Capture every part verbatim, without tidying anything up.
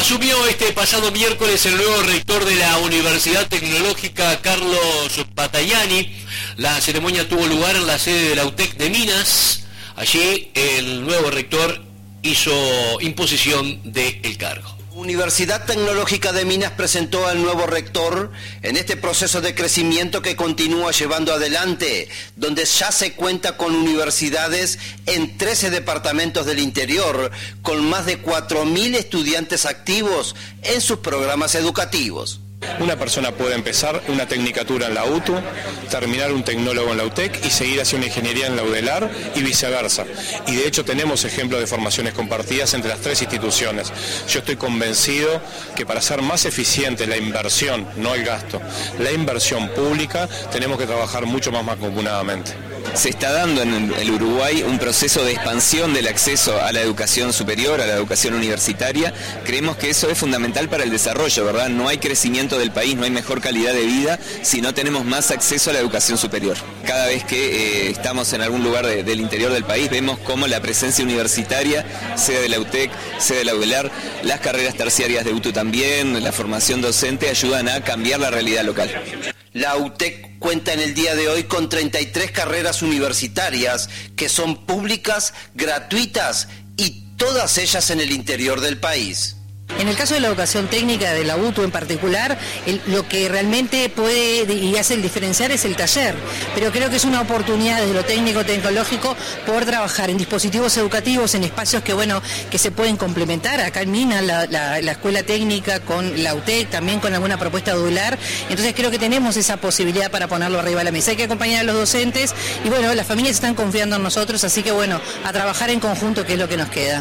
Asumió este pasado miércoles el nuevo rector de la Universidad Tecnológica, Carlos Patayani. La ceremonia tuvo lugar en la sede de la U T E C de Minas. Allí el nuevo rector hizo imposición del cargo. Universidad Tecnológica de Minas presentó al nuevo rector en este proceso de crecimiento que continúa llevando adelante, donde ya se cuenta con universidades en trece departamentos del interior, con más de cuatro mil estudiantes activos en sus programas educativos. Una persona puede empezar una tecnicatura en la U T U, terminar un tecnólogo en la U T E C y seguir hacia una ingeniería en la UDELAR y viceversa. Y de hecho tenemos ejemplos de formaciones compartidas entre las tres instituciones. Yo estoy convencido que para hacer más eficiente la inversión, no el gasto, la inversión pública, tenemos que trabajar mucho más mancomunadamente. Se está dando en el Uruguay un proceso de expansión del acceso a la educación superior, a la educación universitaria. Creemos que eso es fundamental para el desarrollo, ¿verdad? No hay crecimiento del país, no hay mejor calidad de vida si no tenemos más acceso a la educación superior. Cada vez que eh, estamos en algún lugar de, del interior del país, vemos cómo la presencia universitaria, sea de la U T E C, sea de la UDELAR, las carreras terciarias de U T U también, la formación docente, ayudan a cambiar la realidad local. La U T E C cuenta en el día de hoy con treinta y tres carreras universitarias que son públicas, gratuitas y todas ellas en el interior del país. En el caso de la educación técnica de la U T U en particular, el, lo que realmente puede y hace el diferenciar es el taller, pero creo que es una oportunidad desde lo técnico tecnológico poder trabajar en dispositivos educativos, en espacios que bueno que se pueden complementar. Acá en Minas la, la, la escuela técnica con la U T E C, también con alguna propuesta modular, entonces creo que tenemos esa posibilidad para ponerlo arriba de la mesa. Hay que acompañar a los docentes y bueno, las familias están confiando en nosotros, así que bueno, a trabajar en conjunto, que es lo que nos queda.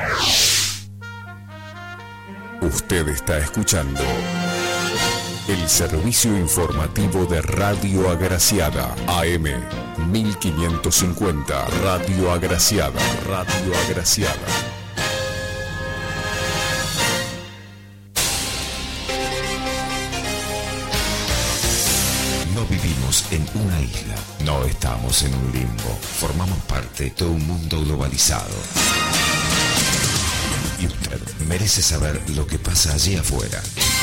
Usted está escuchando el servicio informativo de Radio Agraciada, A M mil quinientos cincuenta, Radio Agraciada, Radio Agraciada. No vivimos en una isla, no estamos en un limbo, formamos parte de un mundo globalizado. Y usted merece saber lo que pasa allí afuera.